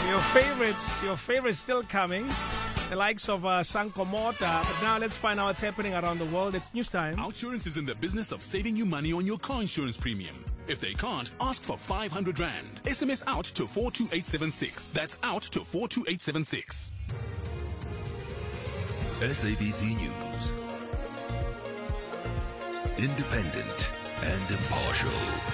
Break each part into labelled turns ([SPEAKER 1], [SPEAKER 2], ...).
[SPEAKER 1] Your favorites still coming. The likes of Sanko Mota. But now let's find out what's happening around the world. It's news time.
[SPEAKER 2] Outsurance is in the business of saving you money on your car insurance premium. If they can't, ask for 500 Rand. SMS out to 42876. That's out to 42876.
[SPEAKER 3] SABC News. Independent and impartial.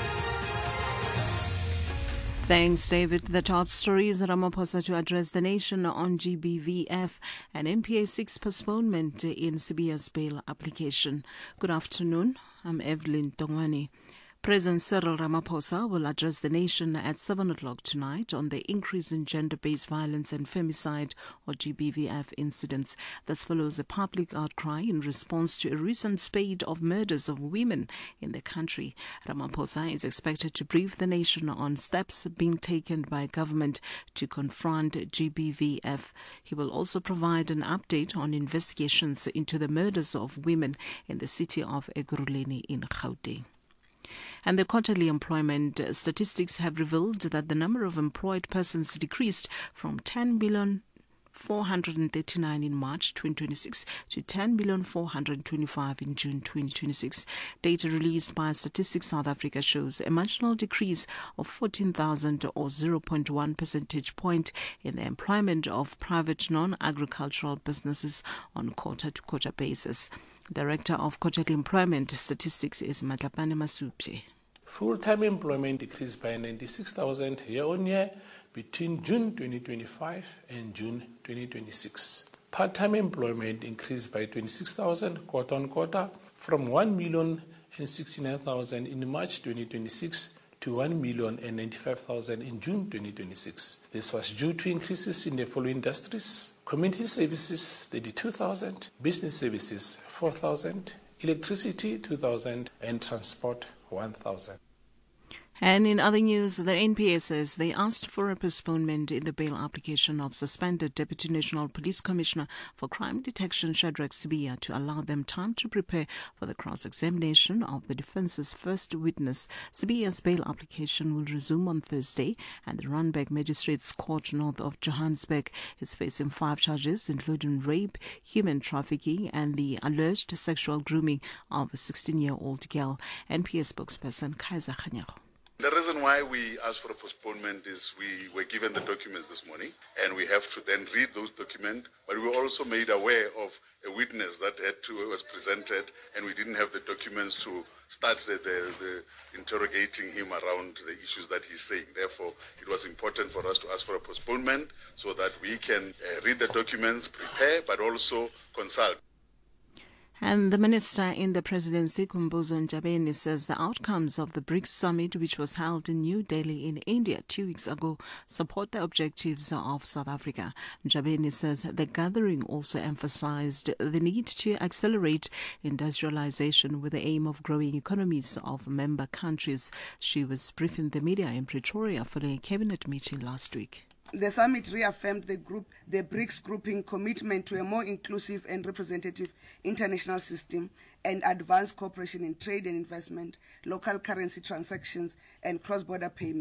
[SPEAKER 4] Thanks, David. The top story is Ramaphosa to address the nation on GBVF and NPA 6 postponement in Sibiya's bail application. Good afternoon. I'm Evelyn Tongwani. President Cyril Ramaphosa will address the nation at 7 o'clock tonight on the increase in gender-based violence and femicide or GBVF incidents. This follows a public outcry in response to a recent spate of murders of women in the country. Ramaphosa is expected to brief the nation on steps being taken by government to confront GBVF. He will also provide an update on investigations into the murders of women in the city of Ekurhuleni in Gauteng. And the quarterly employment statistics have revealed that the number of employed persons decreased from 10,439 in March 2026 to 10,425 in June 2026. Data released by Statistics South Africa shows a marginal decrease of 14,000 or 0.1 percentage point in the employment of private non-agricultural businesses on quarter-to-quarter basis. Director of Quarterly Employment Statistics is Matlapane Masupje.
[SPEAKER 5] Full-time employment decreased by 96,000 year-on-year between June 2025 and June 2026. Part-time employment increased by 26,000 quarter-on-quarter from 1,069,000 in March 2026 to 1,095,000 in June 2026. This was due to increases in the following industries: community services 32,000, business services 4,000, electricity 2,000, and transport 1,000.
[SPEAKER 4] And in other news, the NPA says they asked for a postponement in the bail application of suspended Deputy National Police Commissioner for Crime Detection Shadrack Sibiya to allow them time to prepare for the cross-examination of the defence's first witness. Sibiya's bail application will resume on Thursday, and the Randburg Magistrates Court north of Johannesburg is facing 5 charges, including rape, human trafficking, and the alleged sexual grooming of a 16-year-old girl. NPA spokesperson Kaiser Khanyago.
[SPEAKER 6] The reason why we asked for a postponement is we were given the documents this morning and we have to then read those documents, but we were also made aware of a witness that was presented and we didn't have the documents to start the interrogating him around the issues that he's saying. Therefore, it was important for us to ask for a postponement so that we can read the documents, prepare, but also consult.
[SPEAKER 4] And the minister in the presidency, Khumbudzo Ntshavheni, says the outcomes of the BRICS summit, which was held in New Delhi in India 2 weeks ago, support the objectives of South Africa. Ntshavheni says the gathering also emphasized the need to accelerate industrialization with the aim of growing economies of member countries. She was briefing the media in Pretoria following a cabinet meeting last week.
[SPEAKER 7] The summit reaffirmed the BRICS grouping commitment to a more inclusive and representative international system and advanced cooperation in trade and investment, local currency transactions, and cross-border payments.